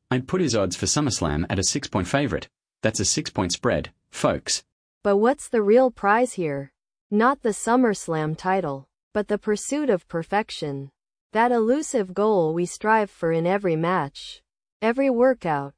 I'd put his odds for SummerSlam at a 6-point favorite. That's a 6-point spread, folks. But what's the real prize here? Not the SummerSlam title, but the pursuit of perfection. That elusive goal we strive for in every match, every workout,